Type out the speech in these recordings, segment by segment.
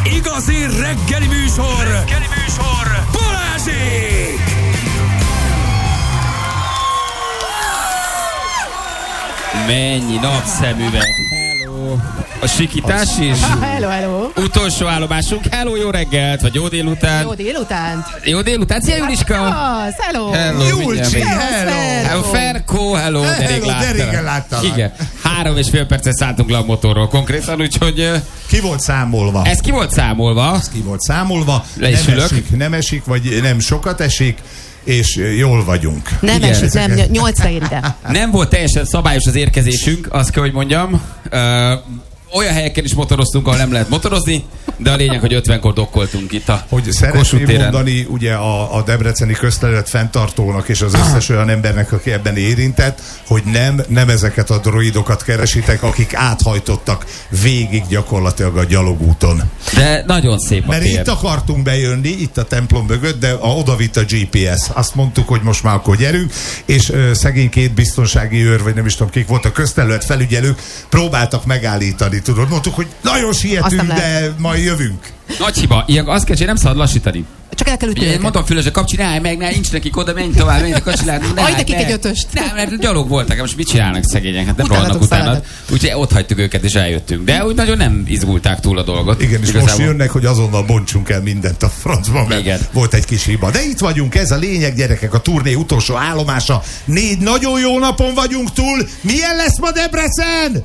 Igazi reggeli műsor! Balázsék! Mennyi napszemüveg. Hello. A sikítás is. Hello. Utolsó állomásunk. Hello, jó reggelt, vagy jó délután. Jó délutánt. Jó délután. Szia, Juliska. Hello. Julcsi, hello. Ferkó, hello. De régen láttalak. Igen. 3,5 percet szálltunk le a motorról konkrétan, úgyhogy... Ki volt számolva? Ez ki volt számolva? Ki volt számolva. Le is nem esik, vagy nem sokat esik, és jól vagyunk. Nem esik, nem, 8-ra ér ide. Nem volt teljesen szabályos az érkezésünk, azt kell, hogy mondjam. Olyan helyeken is motoroztunk, ahol nem lehet motorozni, de a lényeg, hogy 50-kor dokkoltunk itt a hogy szeretném mondani ugye a debreceni közterület fenntartónak és az összes olyan embernek, aki ebben érintett, hogy nem ezeket a droidokat keresitek, akik áthajtottak végig gyakorlatilag a gyalogúton. De nagyon szép a Mert tér. itt akartunk bejönni, itt a templom mögött, de odavitt a GPS. Azt mondtuk, hogy most már akkor gyerünk, és szegény két biztonsági őr, vagy nem is tudom kik volt, a közterület felügyelők próbáltak megállítani. Tudod, mondtuk, hogy nagyon sietünk, de majd jövünk. Nagy hiba. Ilyen azt kell, hogy nem szabad lassítani. Csak el kell ütni. Én mondtam Fülösre, kapcsinálj meg, ne, nincs nekik oda, menj tovább, menj, kacsinálni. Adj nekik egy ötöst. Nem, mert gyalog voltak, most mit csinálnak szegények? Hát nem rohannak utána. Úgyhogy ott hagytuk őket és eljöttünk. De úgy nagyon nem izgulták túl a dolgot. Igen, és igazából most jönnek, hogy azonnal bontsunk el mindent a francban, mert igen. Volt egy kis hiba. De itt vagyunk, ez a lényeg, gyerekek, a turné utolsó állomása. 4 nagyon jó napon vagyunk túl. Milyen lesz ma Debrecen?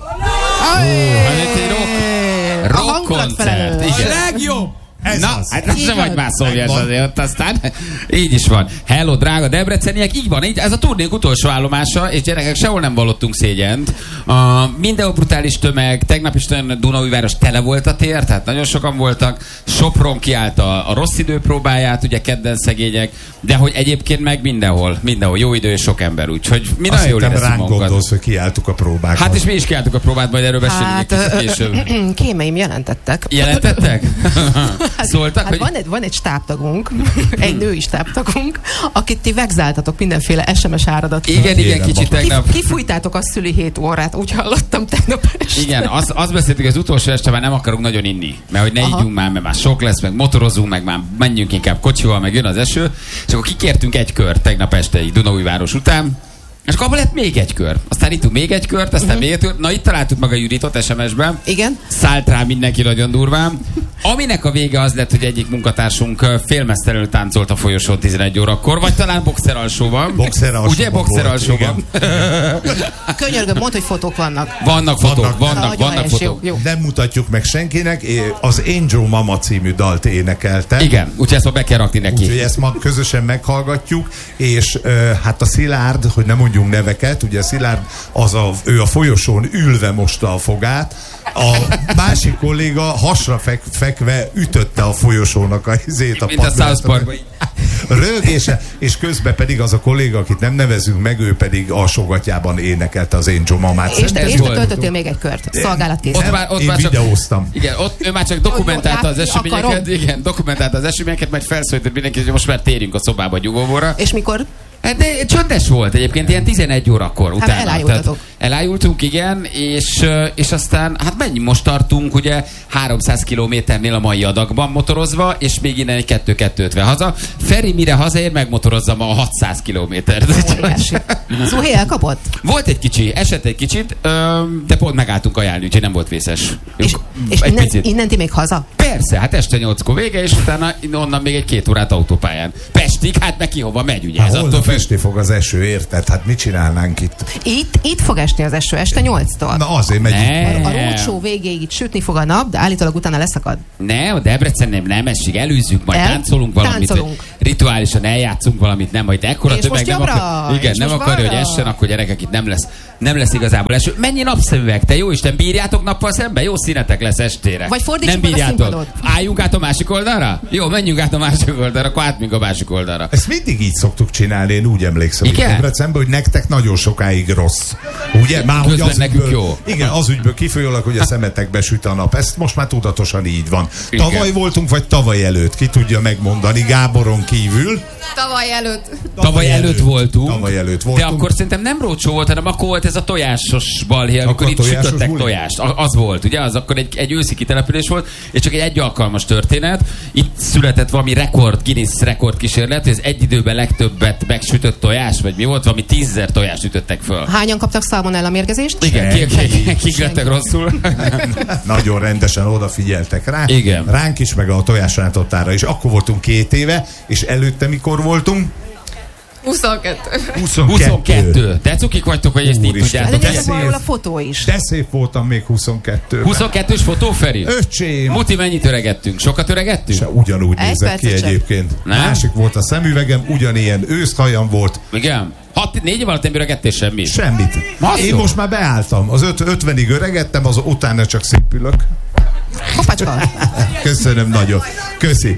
Rock koncert. A legjobb! Na, hát ez sem vagy már szovjes azért, aztán így is van. Hello, drága debreceniek, így van, így, ez a turnénk utolsó állomása, és gyerekek, sehol nem vallottunk szégyent. Mindenhol brutális tömeg, tegnap is Dunaújváros tele volt a tér, tehát nagyon sokan voltak. Sopron kiállt a rossz idő próbáját, ugye kedden szegények, de hogy egyébként meg mindenhol jó idő és sok ember, úgyhogy mi nagyon jól érezzük magunkat. Ránk gondolsz, hogy kiálltuk a próbákat. Hát és mi is kiálltuk a próbát, majd erről beszélünk később. Kémeim jelentettek. Jelentettek? Szóltak, hát hogy... van egy stábtagunk, egy női stábtagunk, akit ti vegzáltatok mindenféle SMS áradattal. Igen, kicsit tegnap. Kifújtátok a szüli 7 órát, úgy hallottam tegnap este. Igen, azt beszéltük, az utolsó este már nem akarunk nagyon inni, mert hogy ne ígyunk már, mert már sok lesz, meg motorozunk, meg már menjünk inkább kocsival, meg jön az eső, és akkor kikértünk egy kört tegnap esteig Dunaújváros után, és akkor lett még egy kör. Aztán ittunk még egy kört, aztán még egy kört. Na itt találtuk meg a Juditot SMS-ben. Igen. Szállt rá mindenki nagyon durván. Aminek a vége az lett, hogy egyik munkatársunk félmeztelenül táncolt a folyosón 11 órakor, vagy talán boxer alsóban. Ugye boxer alsóban. Könyörgöm, mondd, hogy fotók vannak. Vannak fotók. Jó. Nem mutatjuk meg senkinek. Az Angel Mama című dalt énekelte. Igen, úgyhogy ezt ma be kell rakni neki. Úgyhogy ezt ma közösen meghallgatjuk, és hát a Szilárd, hogy nem mondjunk neveket, ugye Szilárd, ő a folyosón ülve mosta a fogát, a másik kolléga hasra fekve ütötte a folyosónak a izét, a padlát. Rögése, és közben pedig az a kolléga, akit nem nevezünk meg, ő pedig alsógatjában énekelte az Angel Mamát. És te töltöttél még egy kört, szolgálatkész. Én videóztam. Igen, ott ő már csak dokumentálta az eseményeket, majd felszólított mindenki, hogy most már térjünk a szobába nyugovóra. És mikor? De csöndes volt egyébként, ilyen 11 órakor utána. Elájultatok. Elájultunk, igen, és aztán, hát mennyi most tartunk, ugye 300 kilométernél a mai adagban motorozva, és még innen egy 2-2-50 haza. Feri mire hazaér, megmotorozza ma a 600 kilométert. Zuhé elkapott? Volt egy kicsi, esett egy kicsit, de pont megálltunk ajánlni, úgyhogy nem volt vészes. És innen ti még haza? Persze, hát este 8-kor vége, és utána onnan még egy 2 órát autópályán. Pestig, hát meg ki hova megy, ugye? Ez attól Festni fog az eső, érted? Hát mit csinálnánk itt? Itt fog esni az eső, este 8-tól. Na azért megyünk. A roadshow végéig itt sütni fog a nap, de állítólag utána leszakad. Ne, a Debrecen nem esik, előzzük, majd táncolunk valamit. Rituálisan eljátszunk valamit, nem, majd ekkora tömeg nem akarja, hogy essen, akkor gyerekek itt nem lesz igazából eső. Mennyi napszemüveg, te jó Isten, bírjátok nappal szembe? Jó színetek lesz estére. Vagy fordítsuk meg a színpadot. Álljunk át a másik oldalra? Jó, menjünk át a másik oldalra, akkor átmegyünk a másik oldalra. Ezt mindig így szoktuk csinálni, én úgy emlékszem, hogy Debrecenben, hogy nektek nagyon sokáig rossz. Ugye? Már hogy az nekünk jó. Igen, az ügyből kifolyólag, hogy a szemetekbe süt a nap. Ezt most már tudatosan így van. Tavaly voltunk, vagy tavaly előtt, ki tudja megmondani, Gáboron kívül. Tavaly előtt voltunk. De akkor szerintem nem rócsó volt, hanem akkor volt ez a tojásos balhé, amikor itt sütöttek tojást. Az volt, ugye? Az akkor egy őszi kitelepülés volt, és csak egy alkalmas történet. Itt született valami Guinness rekord kísérlet, hogy az egy időben legtöbbet megsütött tojás, vagy mi volt? Valami 10 000 tojást ütöttek föl. Hányan kaptak salmonella mérgezést? Igen, kik lettek rosszul? Nagyon rendesen odafigyeltek rá. Igen. Ránk is, meg a tojásrántottára is. Akkor voltunk 2 éve, és előtte mikor voltunk? 22. Te cukik vagytok, hogy ezt így tudjátok. De a fotó is. De szép voltam még 22-ben. 22-s fotó, Feri? Öcsém! Muti, mennyit öregettünk? Sokat öregettünk? Se ugyanúgy nézek ki egyébként. Nem? Másik volt a szemüvegem, ugyanilyen őszhajam volt. Igen. 4 év alatt nem öregettél semmit? Semmit. Én most már beálltam. Az 50-ig öregettem, az utána csak szépülök. Kopácska. Köszönöm nagyon. Köszi.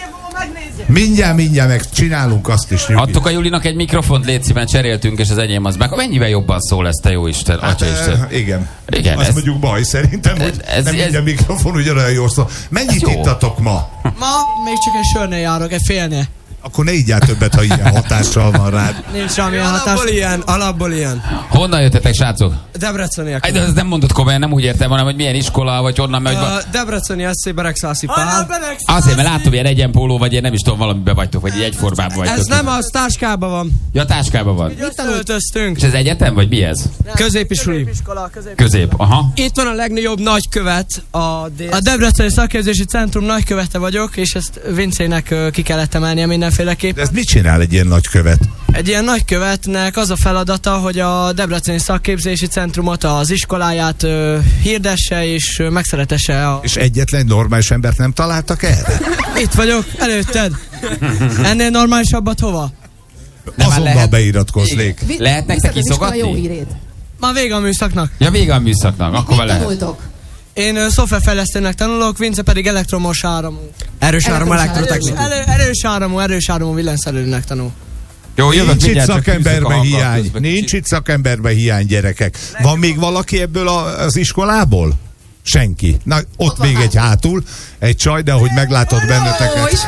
Mindjárt meg csinálunk azt is. Adtok a Julinak egy mikrofont, légy szíven, cseréltünk, és az enyém az meg. Mennyivel jobban szól ezt, te jó Isten, Atya Isten. Igen. Azt mondjuk baj szerintem, hogy nem minden mikrofon ugyanolyan jól szól. Mennyit ittatok ma? Ma még csak egy sörnél járok, egy félnél. Akkor ne igyál többet, ha ilyen hatással van rád. Nincs semmilyen hatás. Alapból ilyen. Honnan jöttetek, srácok? Debreceniek. De ezt nem mondod komolyan, nem úgy értem, hanem hogy milyen iskola, vagy honnan megy. Debreceni SC Beregszászi Pál. Azért, mert látom, ilyen egyenpóló, vagy én nem is tudom, valamiben vagytok, vagy egyformában vagytok. Ez nem, az táskában van. Ja, táskában van. Itt öltöztünk. És ez egyetem, vagy mi ez? Középiskolai. Közép, aha. Itt van a legnagyobb nagykövet, a Debreceni Szakképzési Centrum nagykövete vagyok, és ezt Vincének ki kellett emelnie mindenféleképp. De ez mit csinál egy ilyen nagykövet? Egy ilyen nagykövetnek az a feladata, hogy a Debreceni Szakképzési Centrumot, az iskoláját hirdesse és megszeretesse. És egyetlen normális embert nem találtak erre? Itt vagyok, előtted. Ennél normálisabbat hova? Azonnal beiratkoznék. Lehet nektek kiszogatni? Már vége a műszaknak. Ja, vége a műszaknak, akkor lehet. Én szoftverfejlesztőnek tanulok, Vince pedig elektromos áramú. Erős áramú elektrotechnikus. Erős áramú villanyszerelőnek tanul. Jó, nincs itt szakemberbe hiány. Nincs itt szakemberbe hiány, gyerekek. Van még valaki ebből az iskolából? Senki. Na, ott még egy hátul, egy csaj, de ahogy meglátod benneteket.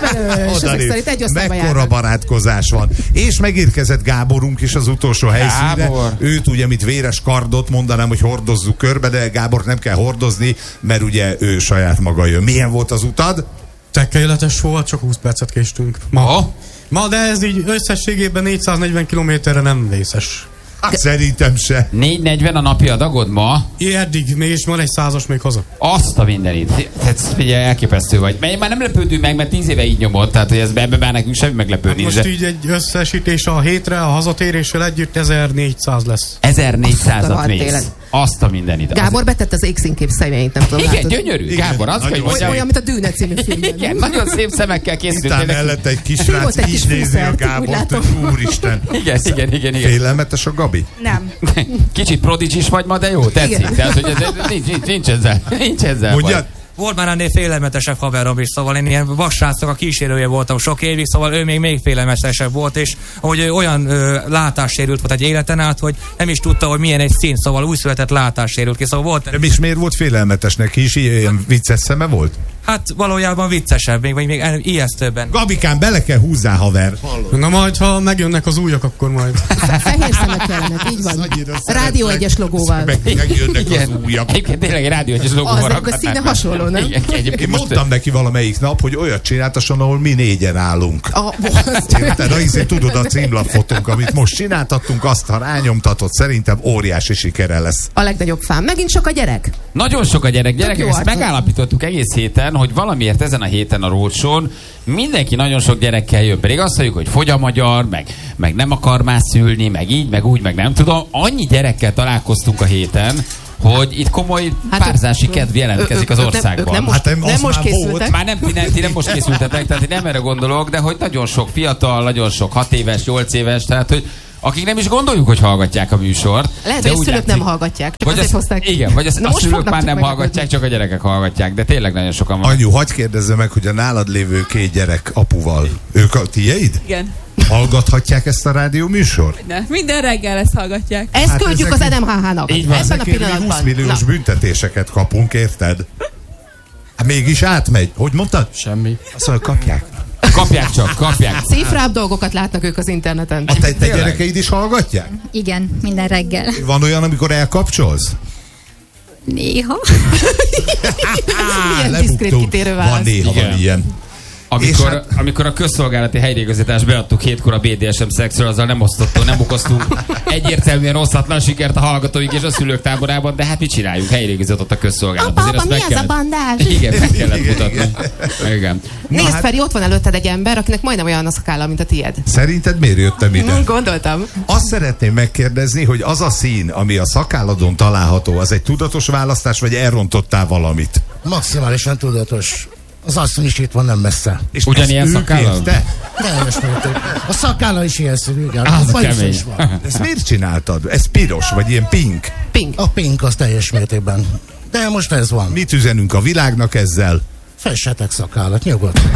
Mekkora barátkozás van. És megérkezett Gáborunk is az utolsó helyszínre. Őt ugye, mint véres kardot mondanám, hogy hordozzuk körbe, de Gábort nem kell hordozni, mert ugye ő saját maga jön. Milyen volt az utad? Tökéletes volt, csak 20 percet késtünk. Ma, de ez így összességében 440 kilométerre nem vészes. Hát szerintem se. 440 a napi adagod ma? Eddig, mégis van egy 100-as még haza. Azt a mindenit. Tehát figyelj, elképesztő vagy. Mert már nem lepődünk meg, mert 10 éve így nyomott, tehát hogy ebben már nekünk semmi meglepődni. Hát most így egy összesítés a hétre, a hazatéréssel együtt 1400 lesz. 1400-at mész. Azt a mindenit. Gábor betett az X-inkép szemeit, nem tudom. Igen, látod. Gyönyörű. Igen, Gábor, az hogy mondja. Olyan, mint a Dűne című filmben. Igen, nagyon szép szemekkel készült. Utána mellett egy kisrác így nézi a Gábort, hogy úristen. Igen. Félelmetes a Gabi? Nem. Kicsit prodigy vagy ma, de jó, tetszik. Tehát, hogy nincs ezzel Mondjad. Volt már ennél félelmetesebb haverom is, szóval én ilyen vassrácok a kísérője voltam sok évig, szóval ő még félelmetesebb volt, és hogy olyan látássérült volt egy életen át, hogy nem is tudta, hogy milyen egy szín, szóval új született látássérült ki, szóval volt. És miért volt félelmetes neki is? Ilyen vicces szeme volt? Hát valójában viccesebb, még ijesztőbben. Gabikán, bele kell húzzál, haver. Na majd, ha megjönnek az újak, akkor majd. Fehér szemek kellenek, így van. Rádió 1-es logóval. Megjönnek az újak. Egyébként tényleg Rádió 1-es logóval. Az a színe hasonló, nem? Én mondtam neki valamelyik nap, hogy olyat csináltasson, ahol mi 4-en állunk. Érted? Hiszen tudod, a címlapfotónk, amit most csináltattunk, azt ha rányomtatod, szerintem óriási sikere lesz. A legnagyobb fán. Megint sok a gyerek? Nagyon sok a gyerek. Gyerekek, ezt megállapítottuk egész héten, hogy valamiért ezen a héten a Roadshown mindenki nagyon sok gyerekkel jön. Pedig azt mondjuk, hogy fogy a magyar, meg nem akar már szülni, meg így, meg úgy, meg nem tudom. Annyi gyerekkel találkoztunk a héten, hogy itt komoly párzási kedv jelentkezik az országban. Nem most készültek. Már nem most készültetek, tehát én nem erre gondolok, de hogy nagyon sok fiatal, nagyon sok 6 éves, 8 éves, tehát hogy akik nem is gondoljuk, hogy hallgatják a műsort. Lehet, hogy a szülők nem hallgatják. Vagy a szülők már nem hallgatják, csak a gyerekek hallgatják, de tényleg nagyon sokan van. Anyu, hadd kérdezzem meg, hogy a nálad lévő 2 gyerek apuval, ők a tiéd? Igen. Hallgathatják ezt a rádió műsort? Ne. Minden reggel ezt hallgatják. Ezt küldjük az NMHH-nak. Ebben a pillanatban. 20 milliós büntetéseket kapunk, érted? Hát mégis átmegy. Hogy mondtad? Semmi. Azt mondja, kapják. Kapják csak, kapják. Cifrább dolgokat látnak ők az interneten. A te gyerekeid is hallgatják? Igen, minden reggel. Van olyan, amikor elkapcsolsz? Néha. Milyen diszkrét kitérő válasz. Van néha, van ilyen. Amikor a közszolgálati helyreigazítást beadtuk 7-kor a BDSM szexről, azzal nem okoztunk egyértelműen rosszatlan sikert a hallgatóink és a szülők táborában, de hát mit csináljunk? Helyreigazított a közszolgálat. Apa, mi az a bandás? Igen, meg kellett mutatni. Igen. Nézd, Feri, ott van előtted egy ember, akinek majdnem olyan a szakálla, mint a tied. Szerinted miért jöttem ide? Gondoltam. Azt szeretném megkérdezni, hogy az a szín, ami a szakálladon található, az egy tudatos választás, vagy elrontottál valamit? Maximálisan tudatos. Az asszony is itt van, nem messze. És ugyanilyen szakállal? Teljes mértékben. A szakállal is ilyen színű, igen. Az kemény. Ezt miért csináltad? Ez piros, vagy ilyen pink? Pink. A pink az teljes mértékben. De most ez van. Mit üzenünk a világnak ezzel? Fessetek szakállat, nyugodtan.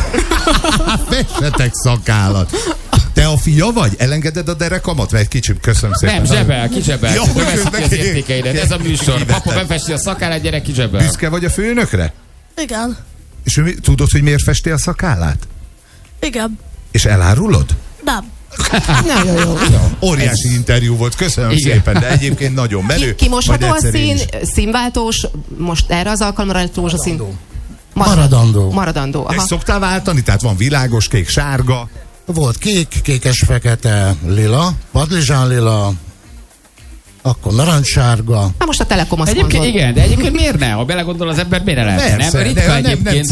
Fessetek szakállat. Te a fia vagy? Elengeded a derekamat? Vagy egy kicsit, köszönöm szépen. Nem, zsebel, kizsebel. Ja, Veszik ki az értékeidet. Ez a műsor. Papa befesti a szakállát, gyerek kizsebel. Büszke vagy a főnökre? Igen. És tudod, hogy miért festi a szakállát? Igen. És elárulod? Nem. Jó. Óriási interjú volt, köszönöm szépen, de egyébként nagyon menő. Kimosható a színváltós, most erre az alkalomra rózsaszín? Maradandó. És szoktál váltani? Tehát van világos, kék, sárga? Volt kék, kékes, fekete, lila, padlizsán lila, akkor narancssárga. Hát most a Telekom azt mondod. Igen, de egyébként miért ne? Ha belegondol az ember, miért ne lehet? Nem, ritka egyébként,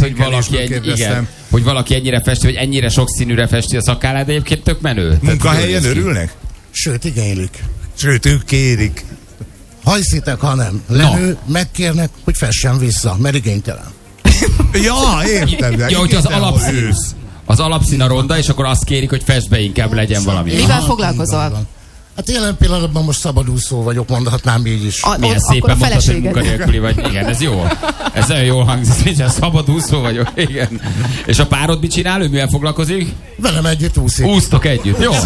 hogy valaki ennyire festi, vagy ennyire sokszínűre festi a szakállát, de egyébként tök menő. Munkahelyen örülnek? Sőt, igénylik. Sőt, ők kérik. Ha hiszitek, ha nem. Lenő, megkérnek, hogy fessen vissza, mert igénytelen. Ja, értem. Ja, hogy az alapszín a ronda, és akkor azt kérik, hogy fest be, inkább legyen valami. Mivel foglalkozol? Hát jelen pillanatban most szabadúszó vagyok, mondhatnám így is. Milyen szépen mondtad, hogy munkanélküli vagy. Igen, ez jó. Ez nagyon jól hangzik, hogy szabadúszó vagyok. Igen. És a párod mit csinál? Ő mivel foglalkozik? Velem együtt úszik. Úsztok együtt. Jó.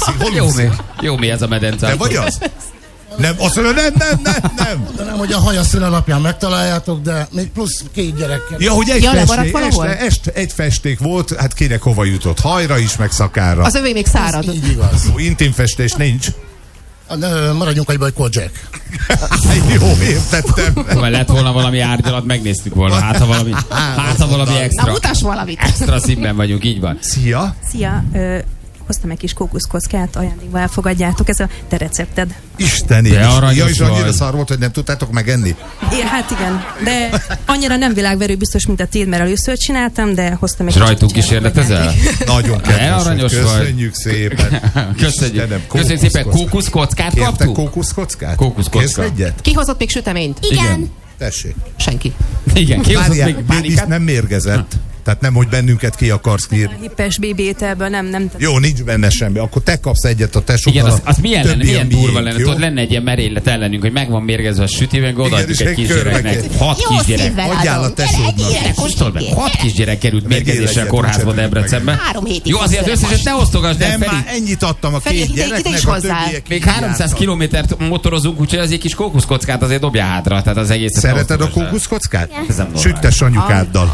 Jó mi ez a medence. Te vagy az? Nem, azt mondja, nem. De nem, hogy a hajaszín alapján megtaláljátok, de még plusz 2 gyerekkel. Ja, hogy egy festék volt, hát kinek hova jutott? Hajra is, meg szakára. Az övé még szárad. Így igaz. Intimfestés nincs. Maradjunk egyben, hogy Kojak. Jó, értettem. Ha lett volna valami árgyalat, megnéztük volna. Hát ha valami extra. Na, mutass valamit. Extra színben vagyunk, így van. Szia. Hoztam egy kis kókuszkockát, ajándékba elfogadjátok, ez a te recepted. Isteni! Ja, és annyira szar volt, hogy nem tudtátok megenni? Hát igen, de annyira nem világverő biztos, mint a tiéd, mert először csináltam, de hoztam egy és rajtunk kísérletezel? Nagyon kedves, köszönjük szépen. Köszönjük szépen, kókuszkockát kaptuk? Kértek kókuszkockát? Kókuszkocka. Ki hozott még süteményt? Igen. Tessék. Senki. Igen, ki hozott még pánikát? Nem mérgezett. Tehát nem, hogy bennünket ki akarsz írni. A hippes BB ételből nem. Jó, nincs benne semmi. Akkor te kapsz egyet a tesókkal. Igen, az milyen durva lenne. Tudod, lenne egy ilyen merénylet ellenünk, hogy meg van mérgezve a süti, meg odaadjuk egy kisgyereknek. 6 kisgyerek. Adjál a tesódnak. 6 kisgyerek került mérgezéssel kórházba Debrecenbe. 3 hétig. Jó, azért összeset ne osztogass, de Feri. Már ennyit adtam a 2 gyereknek, a többiek. Még 300 kilométert motorozunk, úgyhogy az egy kis kókuszkockát azért dobjál hátra. Tehát az egész. Szereted a kókuszkockát? Süttes anyukáddal.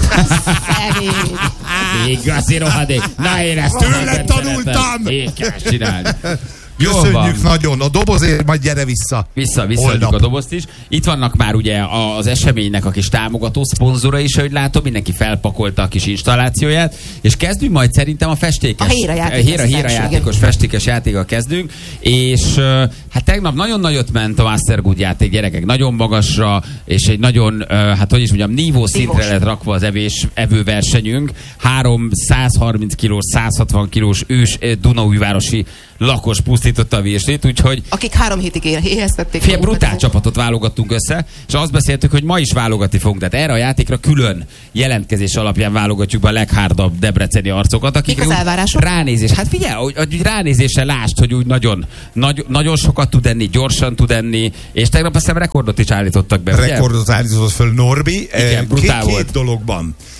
Igazi rohadék. Na, én ezt tőle tanultam! Így kell csinálni. Köszönjük nagyon. A dobozért majd gyere vissza. Visszaadjuk a dobozt is. Itt vannak már ugye az eseménynek a kis támogató szponzora is, ahogy látom, mindenki felpakolta a kis installációját, és kezdünk majd szerintem a festékes. A hérajátékos festékes játékkal kezdünk, és hát tegnap nagyon nagyot ment a Mastergood játék, gyerekek, nagyon magasra, és egy nagyon, hát hogy is mondjam, nívó szintre lett rakva az evőversenyünk. 3 130 kilós, 160 kilós ős Dunaújvárosi lakos pusztította a vérstét, úgyhogy... Akik 3 hétig éheztették. Brutál csapatot válogattunk össze, és azt beszéltük, hogy ma is válogatni fogunk. Tehát erre a játékra külön jelentkezés alapján válogatjuk be a leghárdabb debreceni arcokat, akik az elvárások? Ránézés. Hát figyelj, hogy ránézésre lásd, hogy úgy nagyon sokat tud enni, gyorsan tud enni, és tegnap azt hiszem rekordot is állítottak be. Rekordot állított föl Norbi. Igen, brutál volt. Két dologban.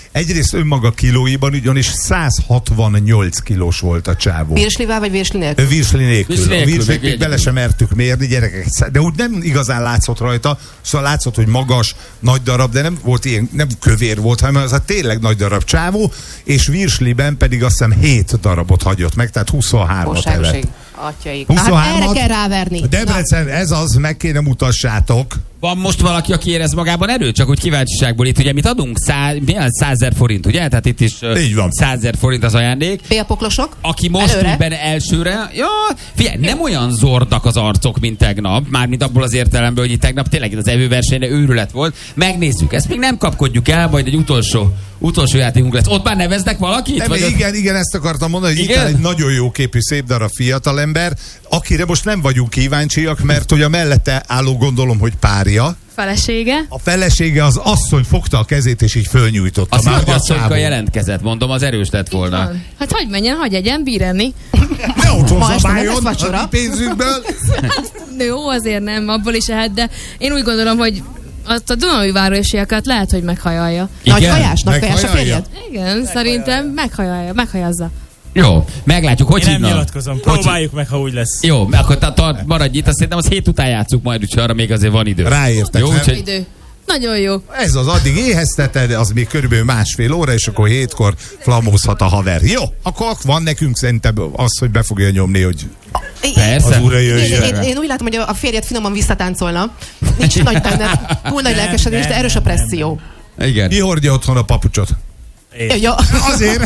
Egyrészt önmaga kilóiban ugyanis 168 kilós volt a csávó. Virslivel vagy virsli nélkül? Virsli nélkül. Virsli nélkül, A virslit meg még bele sem mertük mérni, gyerekek. De úgy nem igazán látszott rajta, szóval látszott, hogy magas, nagy darab, de nem volt ilyen, nem kövér volt, hanem az a tényleg nagy darab csávó, és virsliben pedig azt hiszem 7 darabot hagyott meg, tehát 23-at evett. Atyaik. Hát erre kell ráverni. Debrecen, ez az, meg kéne mutassátok. Van most valaki, aki érez magában erőt? Csak úgy kíváncsiságból itt, ugye mit adunk? 100 000 forint, ugye? Tehát itt is 100 000 forint az ajándék. Félpoklosok? Aki most ül benne elsőre, ja, figyelj, nem olyan zordak az arcok, mint tegnap, mármint abból az értelemben, hogy itt tegnap tényleg az evőversenyre őrület volt. Megnézzük, ezt még nem kapkodjuk el, majd egy utolsó játékunk lesz. Ott már neveznek valakit? Nem, vagy igen, ezt akartam mondani, hogy itt egy nagyon jó képű, szép darab fiatalember, akire most nem vagyunk kíváncsiak, mert hogy a mellette álló, gondolom, hogy párja. Felesége. A felesége, az asszony fogta a kezét és így fölnyújtotta. Azt már asszonyka jelentkezett, mondom, az erős lett volna. Hát hagyj menjen, hagyj egyen, bír enni. Ne otthon szabályon a pénzünkből. Jó, azért nem, abból is ehet, de én úgy gondolom, hogy azt a Dunai városiakat lehet, hogy meghajalja. Nagy hajás a férjed? Igen, szerintem meghajazza. Jó, meglátjuk, hogy hívnak. Én nem nyilatkozom, próbáljuk meg, ha úgy lesz. Jó, akkor maradj itt, azt szerintem az 7 után játsszuk majd, úgyhogy arra még azért van idő. Ráértek, jó, nem? Idő. Nagyon jó. Ez az, addig éhezteted, az még körülbelül másfél óra, és akkor 7-kor flamózhat a haver. Jó, akkor van nekünk szerintem az, hogy be fogja nyomni, hogy persze. Az úra jöjjön. Én úgy látom, hogy a férjed finoman visszatáncolna. Nincs nagy benne, túl nagy lelkesedés, de erős a presszió. Igen. Ki hordja otthon a papucsot? Ja. Azért?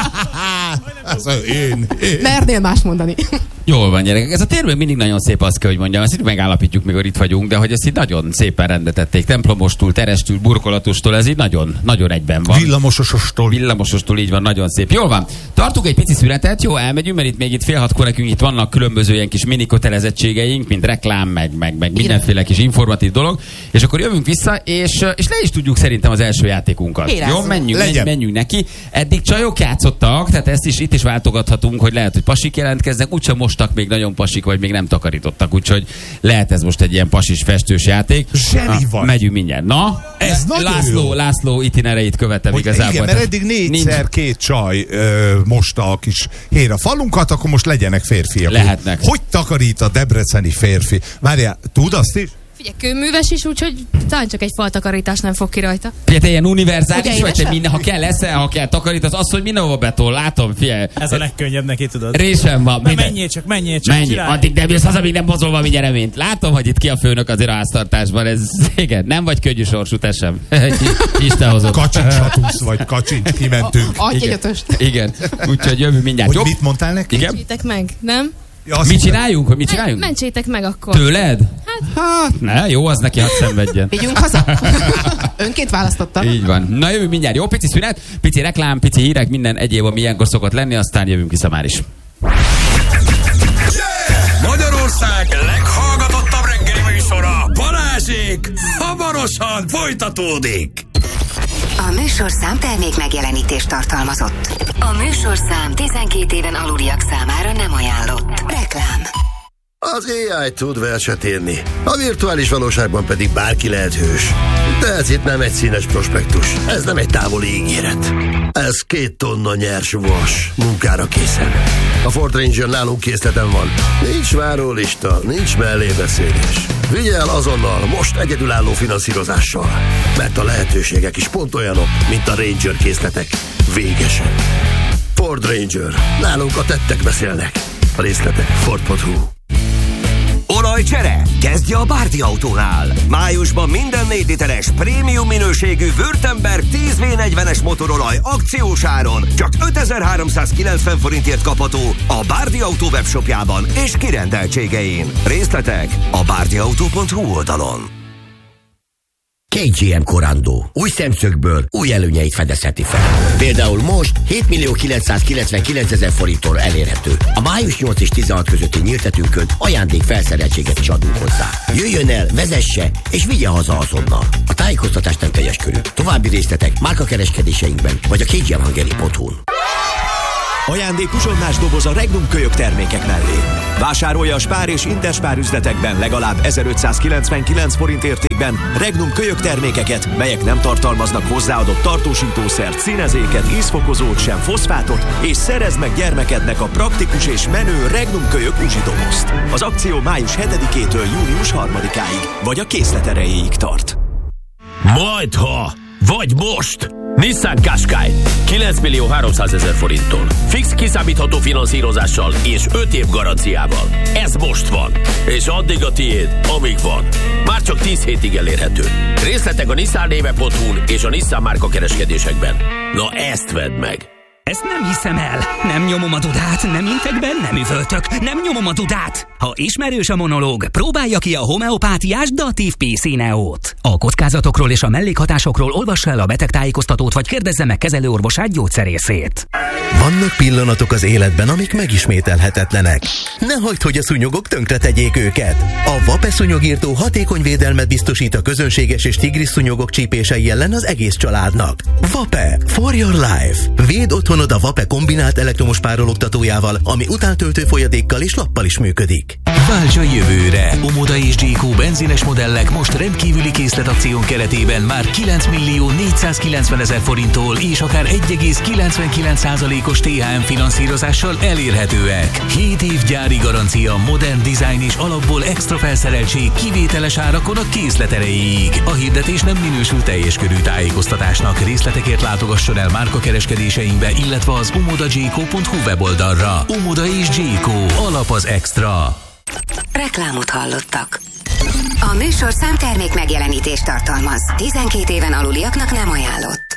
Én. Mernél más mondani. Jól van, gyerekek. Ez a térben mindig nagyon szép, azt kell, hogy mondjam. Ezt itt megállapítjuk, mikor itt vagyunk, de hogy ezt így nagyon szépen rendetették. Templomostól, terestől, burkolatostól, ez így nagyon, nagyon egyben van. Villamosostól, így van, nagyon szép. Jól van. Tartunk egy pici szünetet, jó, elmegyünk, mert itt még itt 5:30 nekünk itt vannak különböző ilyen kis mini kötelezettségeink, mint reklám, meg mindenféle kis informatív dolog, és akkor jövünk vissza, és le is tudjuk szerintem az első játékunkat. Jó, menjünk neki. Eddig csajok játszottak, tehát ezt is itt is váltogathatunk, hogy lehet, hogy pasik jelentkeznek, úgysem mostak még nagyon pasik, vagy még nem takarítottak, úgyhogy lehet ez most egy ilyen pasis festős játék. Zseni vagy. Megyünk mindjárt. Na, ez László itinereit követem hogy igazából. Igen, mert eddig 4-2 csaj mosta a kis hér a falunkat, akkor most legyenek férfiak. Lehetnek. Hogy takarít a debreceni férfi? Várjál, tud azt is? Figyelj, kőműves is, úgyhogy talán csak egy faltakarítás nem fog ki rajta. Figyelj, te ilyen univerzális vagy, te minden, ha kell takarít, az hogy mindenhova betol, látom, figyelj. Ez a legkönnyebb neki, tudod. Résem van. Menjél csak. Menj, addig nem jössz haza, még nem mozolva mi nyereményt. Látom, hogy itt ki a főnök azért a háztartásban, ez igen, nem vagy könnyű sorsú, te sem. Isten hozott. Kacsincsatusz vagy, kacsincs, kimentünk. Igen, úgyhogy jövünk mindjárt. Hogy mit mondtál neki? Mentsétek meg, nem? Ja, mit csináljunk? Hogy mit csináljunk? Mentsétek meg akkor. Tőled? Hát ne, jó, az neki, hadd szenvedjen. Vigyünk haza. Önként választotta. Így van. Na jövünk mindjárt. Jó, pici szünet, pici reklám, pici hírek, minden egyéb, ami ilyenkor szokott lenni, aztán jövünk vissza már is. Magyarország leghallgatottabb reggeli műsora, Balázsék, hamarosan folytatódik. A műsorszám termék megjelenítést tartalmazott. A műsorszám 12 éven aluliak számára nem ajánlott. Reklám. Az AI tud verset írni, a virtuális valóságban pedig bárki lehet hős. De ez itt nem egy színes prospektus, ez nem egy távoli ígéret. Ez 2 tonna nyers vas, munkára készen. A Ford Ranger nálunk készleten van. Nincs várólista, nincs mellébeszélés. Vigyel azonnal, most egyedülálló finanszírozással. Mert a lehetőségek is pont olyanok, mint a Ranger készletek. Végesen. Ford Ranger. Nálunk a tettek beszélnek. A részletek Ford.hu. Olajcsere? Kezdje a Bárdi Autónál. Májusban minden 4 literes prémium minőségű Württemberg 10V40-es motorolaj akciós áron csak 5390 forintért kapható a Bárdi Autó webshopjában és kirendeltségein. Részletek a bárdiautó.hu oldalon. KGM Corando. Új szemszögből új előnyeit fedezheti fel. Például most 7.999.000 forinttól elérhető. A május 8 és 16 közötti nyíltetünkön ajándék felszereltséget is adunk hozzá. Jöjjön el, vezesse és vigye haza azonnal. A tájékoztatás nem teljes körű. További részletek márkakereskedéseinkben vagy a kgmhungary.hu-n. Ajándék uzsonnás doboz a Regnum kölyök termékek mellé. Vásárolja a Spár és Interspár üzletekben legalább 1599 forint értékben Regnum kölyök termékeket, melyek nem tartalmaznak hozzáadott tartósítószert, színezéket, ízfokozót, sem foszfátot, és szerezd meg gyermekednek a praktikus és menő Regnum kölyök uzsidobozt. Az akció május 7-től június 3-áig, vagy a készlet erejéig tart. Majdha, vagy most! Nissan Qashqai 9.300.000 forinttól. Fix kiszámítható finanszírozással és 5 év garanciával. Ez most van. És addig a tiéd, amíg van. Már csak 10 hétig elérhető. Részletek a nissannéve.hu-n és a Nissan márka kereskedésekben. Na ezt vedd meg! Ezt nem hiszem el. Nem nyomom a dudát, nem intek be, nem üvöltök, nem nyomom a dudát. Ha ismerős a monológ, próbálja ki a homeopátiás Datív PC-Neót. A kockázatokról és a mellékhatásokról olvassa el a betegtájékoztatót, vagy kérdezze meg kezelőorvosát, gyógyszerészét. Vannak pillanatok az életben, amik megismételhetetlenek. Ne hagyd, hogy a szúnyogok tönkretegyék őket. A Vape szúnyogírtó hatékony védelmet biztosít a közönséges és tigris szúnyogok csípései ellen az egész családnak. Vape for your life. Védd otthonod a Vape kombinált elektromos párologtatójával, ami utántöltő folyadékkal és lappal is működik. Válts a jövőre! Omoda és G.Q. benzines modellek most rendkívüli készletakción keretében már 9.490.000 forinttól és akár 1,99%-os THM finanszírozással elérhetőek. 7 év gyári garancia, modern design és alapból extra felszereltség kivételes árakon a készlet erejéig. A hirdetés nem minősül teljes körű tájékoztatásnak. Részletekért látogasson el márkakereskedéseinkbe, illetve az omodagco.hu weboldalra. Omoda és G.Q. Alap az extra. Reklámot hallottak. A műsorszám termék megjelenítést tartalmaz. 12 éven aluliaknak nem ajánlott.